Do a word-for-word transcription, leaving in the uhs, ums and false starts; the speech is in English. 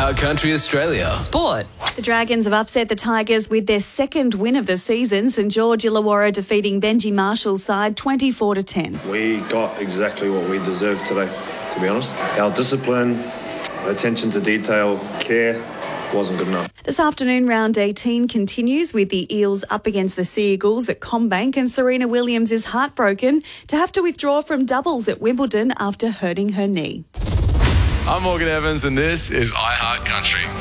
iHeart Country Australia. Sport. The Dragons have upset the Tigers with their second win of the season. St George Illawarra defeating Benji Marshall's side twenty-four to ten. We got exactly what we deserved today, to be honest. Our discipline, attention to detail, care wasn't good enough. This afternoon, round eighteen continues with the Eels up against the Sea Eagles at CommBank, and Serena Williams is heartbroken to have to withdraw from doubles at Wimbledon after hurting her knee. I'm Morgan Evans and this is iHeart Country.